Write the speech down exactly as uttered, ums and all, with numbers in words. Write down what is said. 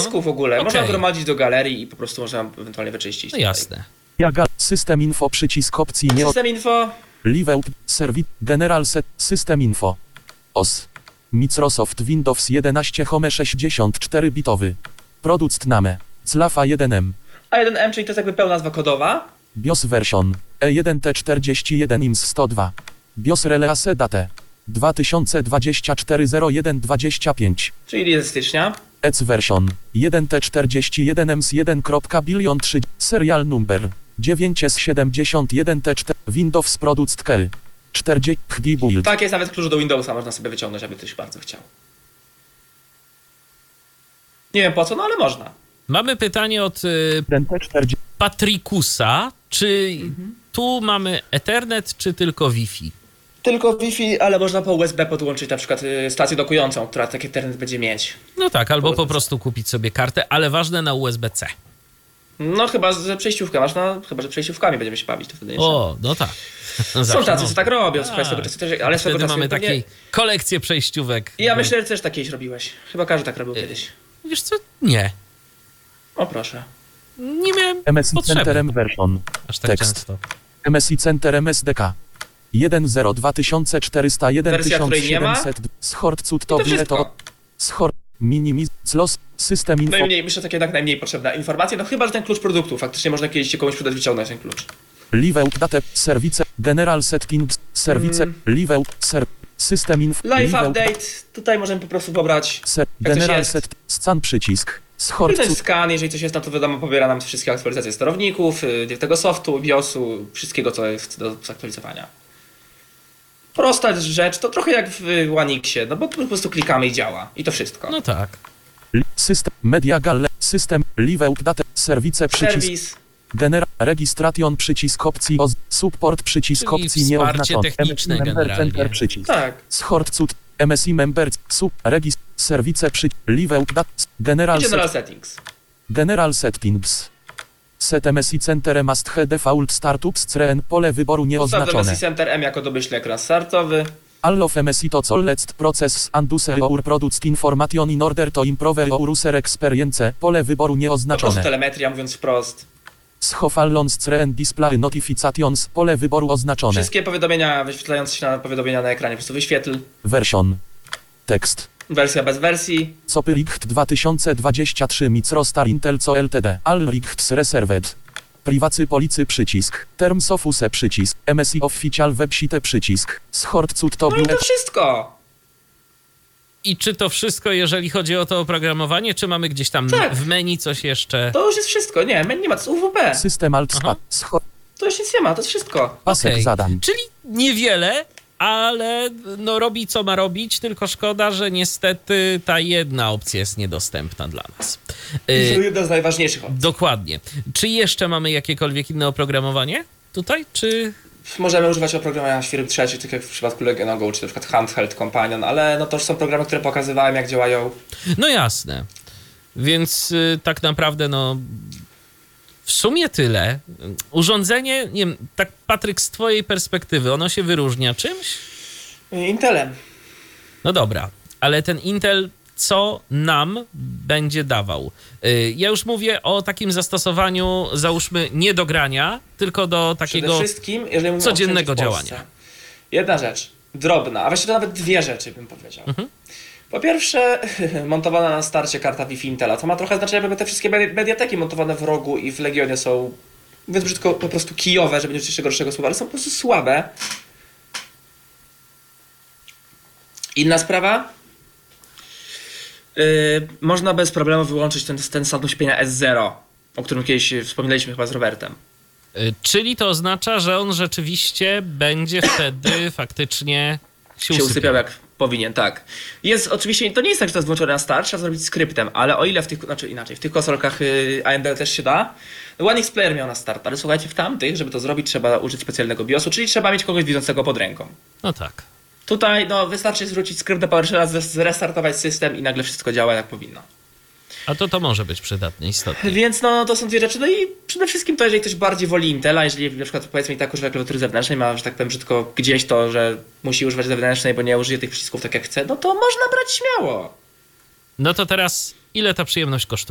dysku w ogóle. Okay. Można gromadzić do galerii i po prostu można ewentualnie wyczyścić. No jasne. Jaga, system info, przycisk opcji nie od... System info. Live out, serwis, general set, system info. O S. Microsoft Windows jedenaście Home sześćdziesiąt cztery bitowy. Produkt name. Clafa jeden M. A jeden M, czyli to jest jakby pełna nazwa kodowa. BIOS version. E jeden T czterdzieści jeden I M S sto dwa. BIOS release date. dwa tysiące dwudziesty czwarty zero jeden dwadzieścia pięć. Czyli jest stycznia. E C version. jeden T czterdzieści jeden M S jeden billion trzy. Serial number. dziewięćset siedemdziesiąt jeden T cztery. Windows Product Key. czterdzieści gigabyte. Tak, jest nawet klucz do Windowsa, można sobie wyciągnąć, aby ktoś bardzo chciał. Nie wiem po co, no ale można. Mamy pytanie od y, Patrikusa, czy mhm. tu mamy Ethernet, czy tylko Wi-Fi? Tylko Wi-Fi, ale można po U S B podłączyć na przykład stację dokującą, która taki Ethernet będzie mieć. No tak, albo po prostu kupić sobie kartę, ale ważne na U S B C. No chyba że przejściówka, można, chyba że przejściówkami będziemy się bawić, to wtedy nie O, no tak. No są tacy, co tak robią, słuchaj, swego czasu też, ale wtedy swego mamy czasu takiej kolekcję przejściówek. I ja myślę, że też takiej robiłeś. Chyba każdy tak robił kiedyś. Wiesz co? Nie. O proszę. Nie miałem M S I potrzeby. Center M version. Aż tak Tekst. często. M S I Center M S D K. jeden zero dwa czterysta jeden Wersja, której nie ma? siedemset. Schort to wszystko. Schort. Minimiz. Clos. System info. Najmniej, myślę, takie jednak najmniej potrzebna informacja, no chyba, że ten klucz produktu. Faktycznie można kiedyś się komuś przydać wyciągnąć ten klucz. Live out date. Serwice. General settings. Serwice. Mm. Live out. Ser. System info. Live live update. Out. Tutaj możemy po prostu pobrać. Ser. Jak coś General jest. set. Scan przycisk. Schort. Ten skan, jeżeli coś jest, no to wiadomo, pobiera nam wszystkie aktualizacje sterowników, yy, tego softu, BIOSu, wszystkiego, co jest do zaktualizowania. Prosta rzecz, to trochę jak w Onixie, no bo po prostu klikamy i działa. I to wszystko. No tak. System. Media Galle. System. Live out date. Serwice przycisk. Serwis. General registration przycisk opcji O Z. Support przycisk Czyli opcji wsparcie nieoznaczony. techniczne M S I Member generalnie. Center przycisk. Tak. Schort M S I Member Sub Regist Serwice przy Live out dat General I General set, Settings. General Settings. Set M S I Center must have default startups cren pole wyboru Ustaw M nieoznaczone. S I Center M jako domyślny ekran startowy. All of M S I to co let's process and use our product information in order to improve our user experience. Pole wyboru Po prostu nieoznaczone. telemetria, mówiąc wprost. Schofallons cren display notifications. Pole wyboru oznaczone. Wszystkie powiadomienia, wyświetlające się na powiadomienia na ekranie, po prostu wyświetl. Version. Tekst. Wersja bez wersji. Copyright dwa tysiące dwadzieścia trzy Microstar Intel Co Ltd. All rights reserved. Privacy policy przycisk. Terms of use przycisk. M S I Official Website przycisk. Schort cut to No i to wszystko. I czy to wszystko, jeżeli chodzi o to oprogramowanie, czy mamy gdzieś tam Tak. w menu coś jeszcze? To już jest wszystko. Nie, nie ma, to jest U W P. System alt Aha. spa. Schort To już nic nie ma, to jest wszystko. pasek Okej. zadań. Czyli niewiele, ale no robi co ma robić, tylko szkoda, że niestety ta jedna opcja jest niedostępna dla nas. To Y, jedna z najważniejszych opcji. dokładnie. Czy jeszcze mamy jakiekolwiek inne oprogramowanie tutaj, czy... Możemy używać oprogramowania firm trzecich, tak jak w przypadku Legion Go, czy na przykład Handheld Companion, ale no to już są programy, które pokazywałem, jak działają. No jasne. Więc y, tak naprawdę no w sumie tyle. Urządzenie, nie wiem, tak Patryk z twojej perspektywy, ono się wyróżnia czymś? Intelem. No dobra, ale ten Intel co nam będzie dawał? Y, ja już mówię o takim zastosowaniu, załóżmy, nie do grania, tylko do Przede takiego... wszystkim, jeżeli mówimy codziennego o sprzęcie w Polsce. działania. Jedna rzecz, drobna, a właściwie to nawet dwie rzeczy bym powiedział. Mhm. Po pierwsze, montowana na starcie karta Wi-Fi Intela, to ma trochę znaczenia, bo te wszystkie medi- mediateki montowane w rogu i w Legionie są, mówiąc brzydko, po prostu kijowe, żeby nie użyć jeszcze gorszego słowa, ale są po prostu słabe. Inna sprawa, yy, można bez problemu wyłączyć ten, ten stan uśpienia S zero, o którym kiedyś wspominaliśmy chyba z Robertem. Y, czyli to oznacza, że on rzeczywiście będzie wtedy faktycznie się, się usypiał. usypiał jak powinien, tak. Jest oczywiście, to nie jest tak, że to jest włączone na start, trzeba zrobić skryptem, ale o ile w tych, znaczy inaczej, w tych konsolkach y, A M D też się da, One X Player miał na start, ale słuchajcie, w tamtych, żeby to zrobić, trzeba użyć specjalnego BIOSu, czyli trzeba mieć kogoś widzącego pod ręką. No tak. Tutaj, no, wystarczy zwrócić skrypt do PowerShella, zrestartować system i nagle wszystko działa jak powinno. A to to może być przydatne istotnie. Więc no, to są dwie rzeczy. No i przede wszystkim to, jeżeli ktoś bardziej woli Intela, jeżeli na przykład powiedzmy i tak używa klawiatury zewnętrznej, ma, że tak powiem brzydko gdzieś to, że musi używać zewnętrznej, bo nie użyje tych przycisków tak jak chce, no to można brać śmiało. No to teraz ile ta przyjemność kosztuje?